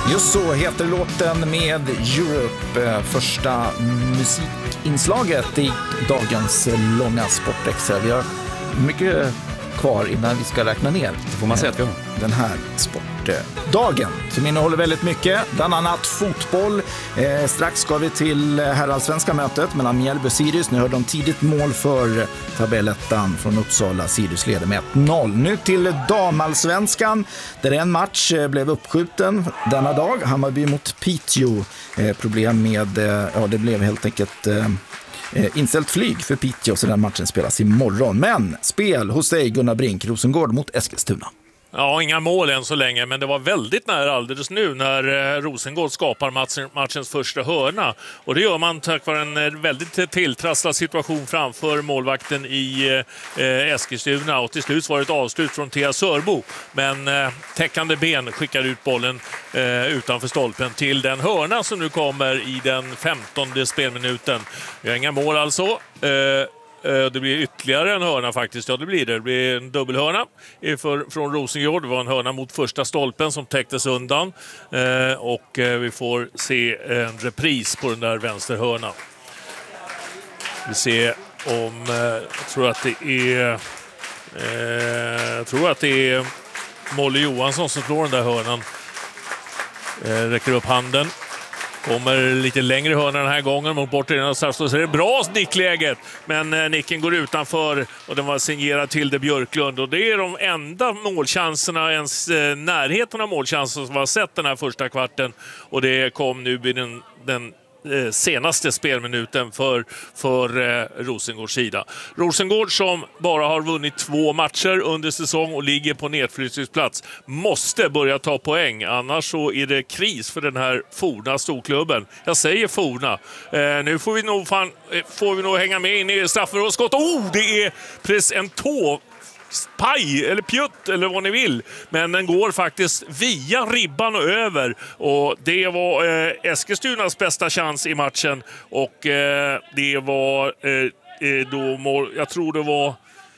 Just så heter låten med Europe, första musikinslaget i dagens långa Sportextra. Vi har mycket kvar innan vi ska räkna ner. Det får man säga att vi har. Den här sportdagen som innehåller väldigt mycket, bland annat fotboll. Strax ska vi till herrallsvenska mötet mellan Mjällby och Sirius. Nu har de tidigt mål för tabellettan från Uppsala. Sirius leder med 1-0. Nu till damallsvenskan där en match blev uppskjuten denna dag. Hammarby mot Piteå. Problem med, det blev helt enkelt inställt flyg för Piteå, så den matchen spelas imorgon. Men spel hos dig Gunnar Brink, Rosengård mot Eskilstuna. Ja, inga mål än så länge, men det var väldigt nära alldeles nu när Rosengård skapar matchens första hörna. Och det gör man tack vare en väldigt tilltrasslad situation framför målvakten i Eskilstuna. Och till slut var det ett avslut från Thea Sörbo. Men täckande ben skickar ut bollen utanför stolpen till den hörna som nu kommer i den 15:e spelminuten. Vi har inga mål alltså. Det blir ytterligare en hörna faktiskt. Ja, det blir det. Det blir en dubbelhörna från Rosengård. Det var en hörna mot första stolpen som täcktes undan. Och vi får se en repris på den där vänsterhörnan. Vi ser om... Jag tror att det är Molly Johansson som slår den där hörnan. Räcker upp handen. Kommer lite längre hörna den här gången mot bort i den, så är det bra nickläget, men nicken går utanför och den var signerad Tilde Björklund, och det är de enda målchanserna, ens närheten av målchanser som vi har sett den här första kvarten, och det kom nu vid den senaste spelminuten för Rosengårds sida. Rosengård som bara har vunnit 2 matcher under säsong och ligger på nedflyttningsplats måste börja ta poäng, annars så är det kris för den här forna storklubben. Jag säger forna. Nu får vi nog hänga med in i straffområdesskott. Det är precis en paj eller pjutt eller vad ni vill, men den går faktiskt via ribban och över, och det var Eskilstunas bästa chans i matchen, och det var jag tror det var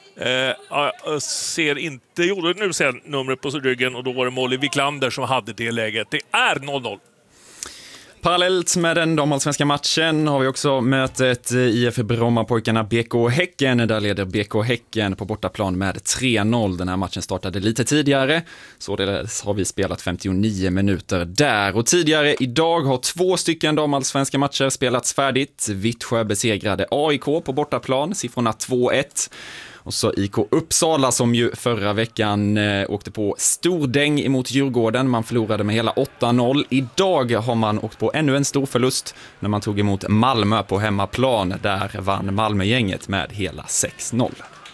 nu ser jag numret på ryggen, och då var det Molly Wiklander som hade det läget. Det är 0-0. Parallellt med den damallsvenska matchen har vi också mötet IF Brommapojkarna BK Häcken. Där leder BK Häcken på bortaplan med 3-0. Den här matchen startade lite tidigare, så har vi spelat 59 minuter där. Och tidigare idag har 2 stycken damallsvenska matcher spelats färdigt. Vittsjö besegrade AIK på bortaplan, siffrorna 2-1. Och så IK Uppsala som ju förra veckan åkte på stordäng emot Djurgården. Man förlorade med hela 8-0. Idag har man åkt på ännu en stor förlust när man tog emot Malmö på hemmaplan. Där vann Malmögänget med hela 6-0.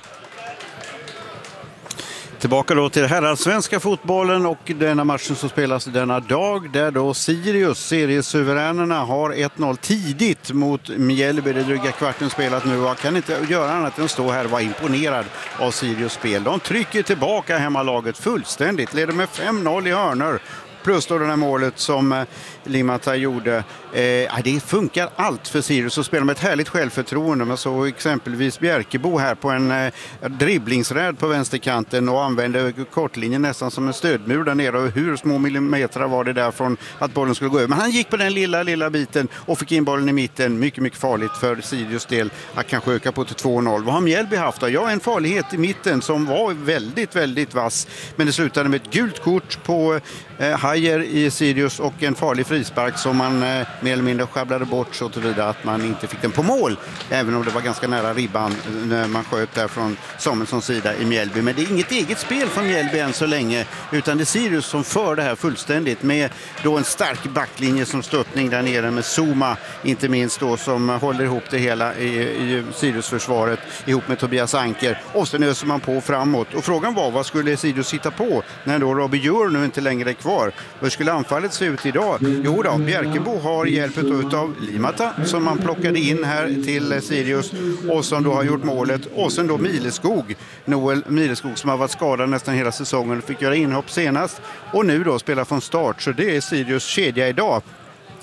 Tillbaka då till herrallsvenska fotbollen och denna matchen som spelas denna dag, där då Sirius, seriesuveränerna, har 1-0 tidigt mot Mjällby. Det dryga kvarten spelat nu, och kan inte göra annat än stå här och vara imponerad av Sirius spel. De trycker tillbaka hemmalaget fullständigt, leder med 5-0 i hörnor. Plus då det här målet som Limata gjorde. Det funkar allt för Sirius att spela med ett härligt självförtroende. Man såg exempelvis Bjärkebo här på en dribblingsräd på vänsterkanten och använde kortlinjen nästan som en stödmur där nere. Och hur små millimeter var det där från att bollen skulle gå över. Men han gick på den lilla biten och fick in bollen i mitten. Mycket, mycket farligt för Sirius del att kanske öka på till 2-0. Vad har Mjällby haft då? Ja, en farlighet i mitten som var väldigt, väldigt vass. Men det slutade med ett gult kort på Hajer i Sirius och en farlig frispark som man mer eller mindre sjabblade bort så tillvida att man inte fick den på mål, även om det var ganska nära ribban när man sköt där från Samuelssons sida i Mjällby. Men det är inget eget spel från Mjällby än så länge, utan det är Sirius som för det här fullständigt med då en stark backlinje som stöttning där nere med Zuma, inte minst då, som håller ihop det hela i Sirius-försvaret ihop med Tobias Anker, och sen öser man på framåt. Och frågan var, vad skulle Sirius hitta på när då Robbie Djur nu inte längre är kvar? Hur skulle anfallet se ut idag? Jo då, Bjärkebo har hjälp av Limata som man plockade in här till Sirius och som då har gjort målet. Och sen då Noel Mileskog som har varit skadad nästan hela säsongen, fick göra inhopp senast och nu då spelar från start. Så det är Sirius kedja idag.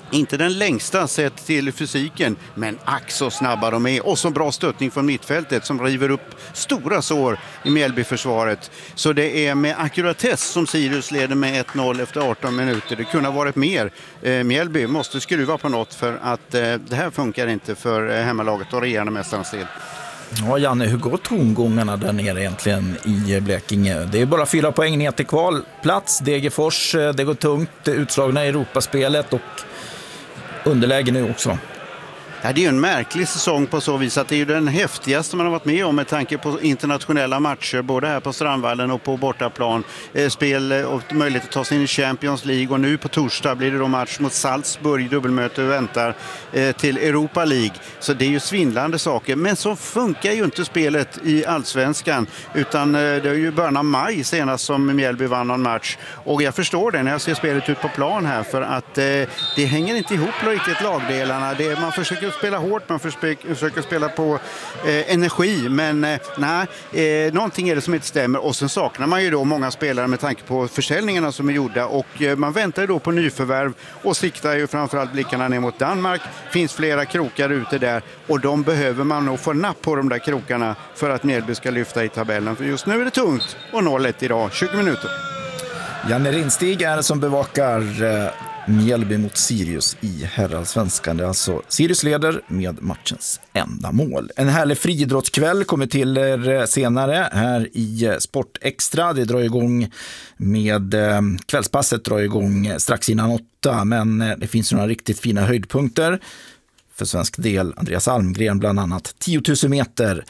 Inte den längsta sett till fysiken, men ack så snabba de är. Och så bra stöttning från mittfältet som river upp stora sår i Mjällby-försvaret. Så det är med akkuratess som Sirius leder med 1-0 efter 18 minuter. Det kunde ha varit mer. Mjällby måste skruva på något för att det här funkar inte för hemmalaget och regerande mästarnas del. Ja, Janne, hur går tongångarna där nere egentligen i Blekinge? Det är bara 4 poäng ner till kvalplats. Degerfors, det går tungt, utslagna i Europaspelet och underläge nu också. Ja, det är ju en märklig säsong på så vis att det är ju den häftigaste man har varit med om med tanke på internationella matcher, både här på Strandvallen och på bortaplan. Spel och möjlighet att ta sig in i Champions League, och nu på torsdag blir det då match mot Salzburg, dubbelmöte och väntar till Europa League. Så det är ju svindlande saker, men så funkar ju inte spelet i Allsvenskan, utan det är ju början av maj senast som Mjällby vann någon match. Och jag förstår det när jag ser spelet ut på plan här, för att det hänger inte ihop riktigt lagdelarna. Man försöker spela hårt, man försöker spela på energi, men någonting är det som inte stämmer, och sen saknar man ju då många spelare med tanke på försäljningarna som är gjorda, och man väntar ju då på nyförvärv och siktar ju framförallt blickarna ner mot Danmark. Finns flera krokar ute där, och de behöver man nog få napp på de där krokarna för att Mjällby ska lyfta i tabellen, för just nu är det tungt och 0-1 idag, 20 minuter. Janne Rinstig är som bevakar Mjällby mot Sirius i herrallsvenskan. Alltså Sirius leder med matchens enda mål. En härlig friidrottskväll kommer till er senare här i Sport Extra. Det drar igång med kvällspasset drar igång strax innan 8, men det finns några riktigt fina höjdpunkter för svensk del. Andreas Almgren bland annat 10 000 meter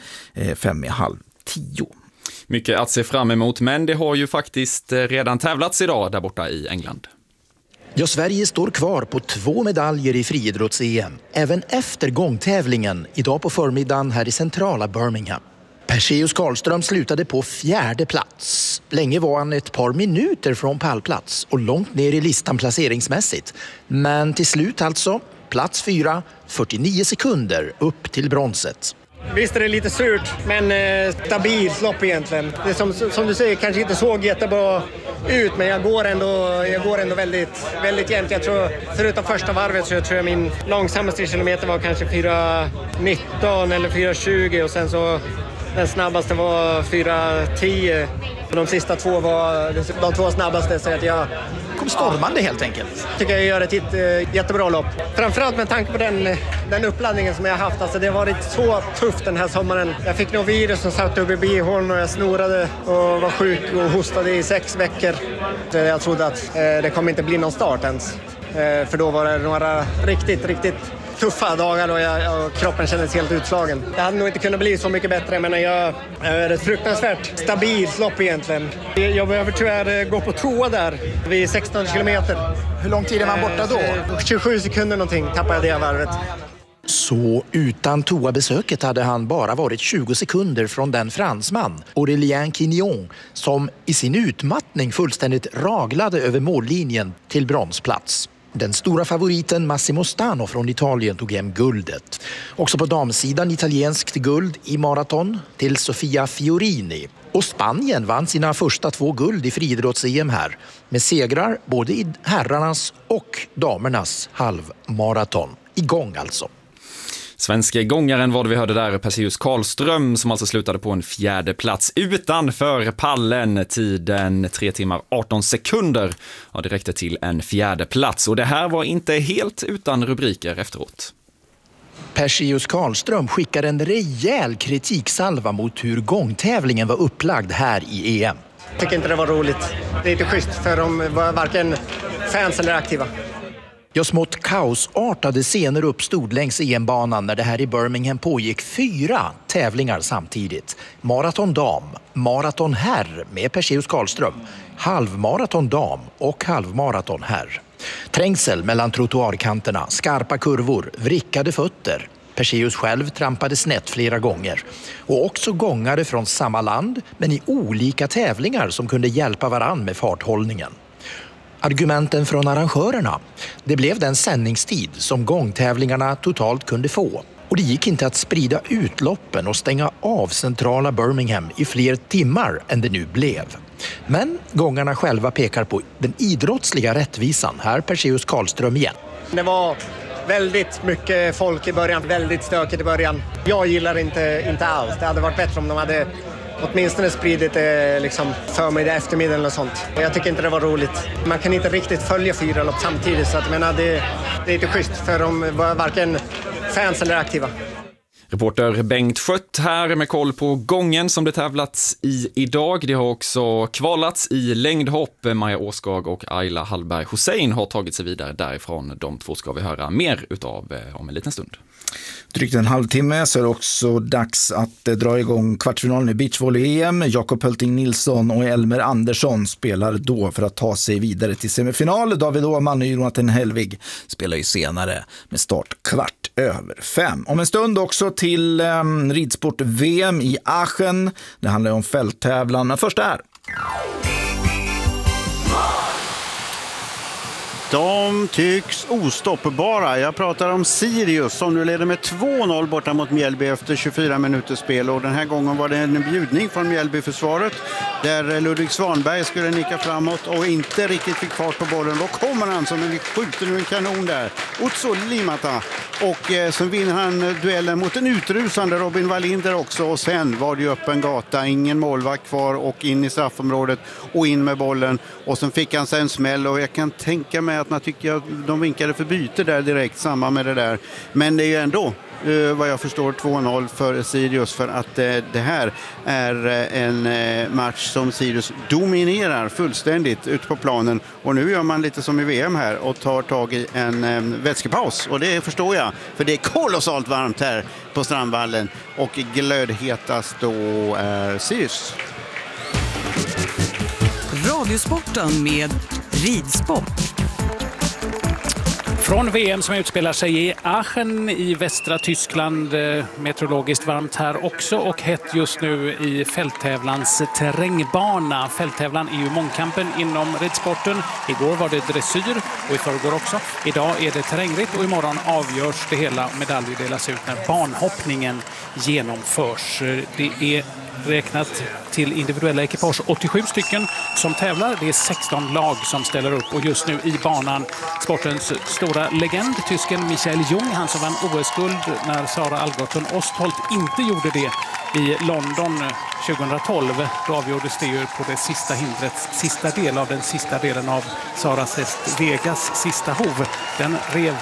5:30. Mycket att se fram emot, men det har ju faktiskt redan tävlats idag där borta i England. Ja, Sverige står kvar på 2 medaljer i friidrotts-EM, även efter gångtävlingen idag på förmiddagen här i centrala Birmingham. Perseus Karlström slutade på 4:e plats. Länge var han ett par minuter från pallplats och långt ner i listan placeringsmässigt. Men till slut alltså, plats 4, 49 sekunder upp till bronset. Visst är det lite surt, men stabilt lopp egentligen. Det som du säger kanske inte såg jättebra ut, men jag går ändå väldigt jämnt. Jag tror, förutom första varvet, så jag tror min långsammaste kilometer var kanske 4:19 eller 4:20, och sen så den snabbaste var 4:10. De sista 2 var de 2 snabbaste, så att jag kom stormande helt enkelt. Tycker jag gör ett jättebra lopp. Framförallt med tanke på den uppladdningen som jag har haft. Alltså det har varit så tufft den här sommaren. Jag fick något virus som satt upp i bihåln och jag snorade och var sjuk och hostade i 6 veckor. Så jag trodde att det kommer inte bli någon start ens. För då var det några riktigt tuffa dagar och kroppen kändes helt utslagen. Det hade nog inte kunnat bli så mycket bättre, men jag är ett fruktansvärt stabilt lopp egentligen. Jag behöver tyvärr gå på toa där vid 16 kilometer. Hur lång tid är man borta då? 27 sekunder någonting tappade jag det varvet. Så utan toabesöket hade han bara varit 20 sekunder från den fransman, Aurélien Quignon, som i sin utmattning fullständigt raglade över mållinjen till bronsplats. Den stora favoriten Massimo Stano från Italien tog hem guldet. Också på damsidan italienskt guld i maraton till Sofia Fiorini. Och Spanien vann sina första 2 guld i friidrotts-EM här, med segrar både i herrarnas och damernas halvmaraton. Igång alltså. Svenska gångaren var det vi hörde där, Perseus Karlström, som alltså slutade på en 4:e plats utanför pallen. Tiden 3 timmar 18 sekunder. Ja, det räckte till en 4:e plats, och det här var inte helt utan rubriker efteråt. Perseus Karlström skickar en rejäl kritiksalva mot hur gångtävlingen var upplagd här i EM. Jag tycker inte det var roligt. Det är inte schysst, för de var varken fans eller aktiva. Ja, smått kaosartade scener uppstod längs EM-banan när det här i Birmingham pågick 4 tävlingar samtidigt. Maraton dam, maraton herr med Perseus Karlström, halvmaraton dam och halvmaraton herr. Trängsel mellan trottoarkanterna, skarpa kurvor, vrickade fötter. Perseus själv trampade snett flera gånger. Och också gångare från samma land, men i olika tävlingar som kunde hjälpa varann med farthållningen. Argumenten från arrangörerna. Det blev den sändningstid som gångtävlingarna totalt kunde få. Och det gick inte att sprida ut loppen och stänga av centrala Birmingham i fler timmar än det nu blev. Men gångarna själva pekar på den idrottsliga rättvisan. Här Perseus Karlström igen. Det var väldigt mycket folk i början, väldigt stökigt i början. Jag gillar inte alls. Det hade varit bättre om de hade åtminstone spridit det liksom förmiddag, eftermiddag eller sånt. Jag tycker inte det var roligt. Man kan inte riktigt följa 4 lopp samtidigt, så att, det är inte schysst för de var varken fans eller aktiva. Reporter Bengt Schött här med koll på gången som det tävlats i idag. Det har också kvalats i längdhopp. Maja Åskag och Ayla Hallberg Hussein har tagit sig vidare därifrån. De två ska vi höra mer utav om en liten stund. Drygt en halvtimme så är det också dags att dra igång kvartsfinalen i beachvolley-EM. Jakob Hölting Nilsson och Elmer Andersson spelar då för att ta sig vidare till semifinal. David Åhman och Jonathan Helvig spelar ju senare med start 4:15. Om en stund också till ridsport-VM i Aachen. Det handlar om fälttävlan, men först är... De tycks ostoppbara. Jag pratar om Sirius som nu leder med 2-0 borta mot Mjällby efter 24 minuters spel. Och den här gången var det en bjudning från Mjällby-försvaret där Ludvig Svanberg skulle nicka framåt och inte riktigt fick fart på bollen. Då kommer han som en skjuter nu en kanon där. Otso Limata. Och sen vinner han duellen mot en utrusande Robin Wallinder också. Och sen var det ju öppen gata. Ingen målvakt kvar och in i straffområdet och in med bollen. Och sen fick han sig en smäll och jag kan tänka mig att man tycker att de vinkade för byte där direkt, samma med det där. Men det är ju ändå, vad jag förstår, 2-0 för Sirius för att det här är en match som Sirius dominerar fullständigt ut på planen. Och nu gör man lite som i VM här och tar tag i en vätskepaus. Och det förstår jag, för det är kolossalt varmt här på Strandvallen och glödhetast då är Sirius. Radiosporten med ridsport. Från VM som utspelar sig i Aachen i västra Tyskland, meteorologiskt varmt här också och hett just nu i fälttävlans terrängbana. Fälttävlan är ju mångkampen inom ridsporten. Igår var det dressyr och i förrgår också. Idag är det terrängritt och imorgon avgörs det hela. Medaljer delas ut när banhoppningen genomförs. Det är räknat till individuella ekipage 87 stycken som tävlar. Det är 16 lag som ställer upp och just nu i banan sportens stora legend, tysken Michael Jung, han som vann OS-guld när Sara Algotsson Ostholt inte gjorde det i London 2012. Då avgjordes det ju på det sista hindrets sista del av den sista delen av Saras häst Vegas sista hov. Den rev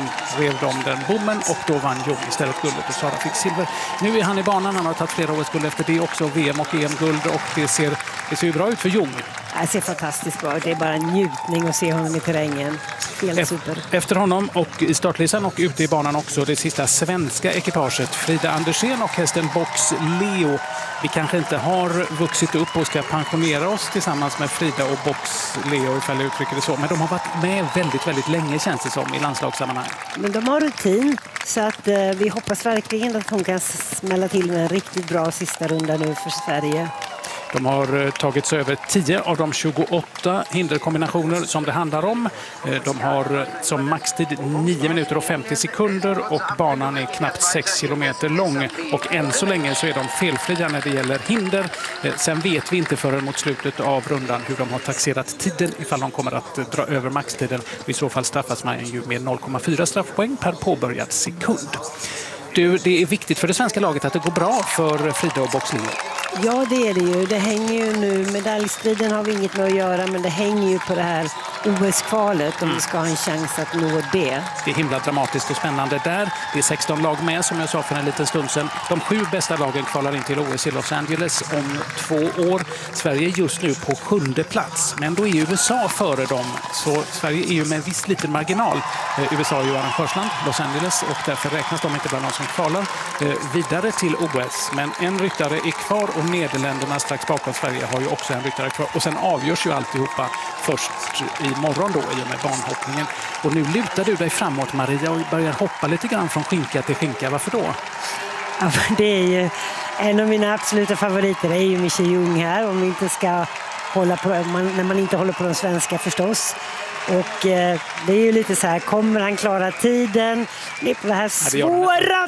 de den bommen och då vann Jung istället guldet och Sara fick silver. Nu är han i banan, han har tagit flera OS-guld efter det också, VM och EM-guld och det ser ju bra ut för Jung. Det ser fantastiskt bra ut. Det är bara en njutning att se honom i terrängen. Helt super. Efter honom och i startlistan och ute i banan också det sista svenska ekipaget Frida Andersén och hästen Box Leo. Vi kanske inte har vuxit upp och ska pensionera oss tillsammans med Frida och Box Leo ifall jag uttrycker det så. Men de har varit med väldigt, väldigt länge känns det som i landslagssammanhang. Men de har rutin så att vi hoppas verkligen att hon kan smälla till med en riktigt bra sista runda nu för Sverige. De har tagit sig över 10 av de 28 hinderkombinationer som det handlar om. De har som maxtid 9 minuter och 50 sekunder och banan är knappt 6 kilometer lång. Och än så länge så är de felfria när det gäller hinder. Sen vet vi inte förrän mot slutet av rundan hur de har taxerat tiden ifall de kommer att dra över maxtiden. I så fall straffas man ju med 0,4 straffpoäng per påbörjad sekund. Det är viktigt för det svenska laget att det går bra för Frida och Box Leo. Ja, det är det ju. Det hänger ju nu. Medaljstriden har vi inget med att göra, men det hänger ju på det här OS-kvalet om vi ska ha en chans att nå det. Det är himla dramatiskt och spännande där. Det är 16 lag med som jag sa för en liten stund sedan. De 7 bästa lagen kvalar in till OS i Los Angeles om 2 år. Sverige är just nu på 7:e plats, men då är USA före dem. Så Sverige är ju med en viss liten marginal. USA är ju arrangörsland, Los Angeles, och därför räknas de inte bland de som kvalar vidare till OS. Men en ryttare är kvar och Nederländerna strax bakom Sverige har ju också en ryttare kvar. Och sen avgörs ju alltihopa först imorgon då i och med banhoppningen. Och nu lutar du dig framåt, Maria, och börjar hoppa lite grann från skinka till skinka. Varför då? Ja, det är ju en av mina absoluta favoriter. Det är ju Michael Jung här, om vi inte ska hålla på, när man inte håller på de svenska förstås. Och det är ju lite så här, kommer han klara tiden? Det är på det här svåra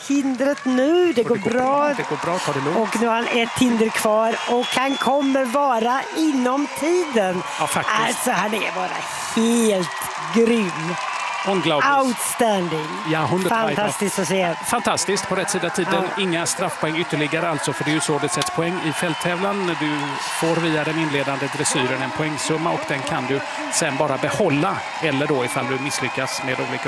hindret nu. Det går bra. Det går bra, ta det lugnt. Och nu har han ett hinder kvar och han kommer vara inom tiden. Ja, faktiskt. Alltså han är bara helt grym. Outstanding. Ja, fantastiskt att se. Fantastiskt på rätt sida tiden. Ja. Inga straffpoäng ytterligare alltså, för det är ju så det sätts poäng i fälttävlan. Du får via den inledande dressyren en poängsumma och den kan du sen bara behålla, eller då ifall du misslyckas med olika